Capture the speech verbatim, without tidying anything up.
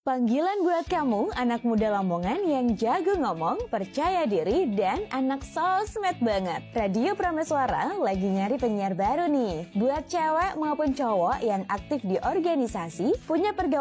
Panggilan buat kamu, anak muda Lamongan yang jago ngomong, percaya diri, dan anak sosmed banget. Radio Prameswara lagi nyari penyiar baru nih. Buat cewek maupun cowok yang aktif di organisasi, punya pergaulan